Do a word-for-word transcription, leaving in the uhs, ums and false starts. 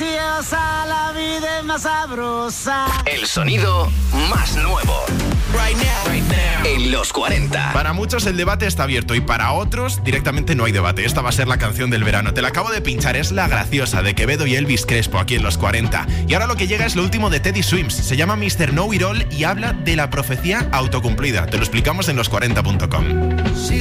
preciosa, la vida es más sabrosa. El sonido más nuevo. Right now, right now. En los cuarenta. Para muchos el debate está abierto y para otros directamente no hay debate. Esta va a ser la canción del verano. Te la acabo de pinchar, es La Graciosa de Quevedo y Elvis Crespo aquí en los cuarenta. Y ahora lo que llega es lo último de Teddy Swims. Se llama mister Know It All y habla de la profecía autocumplida. Te lo explicamos en los cuarenta punto com.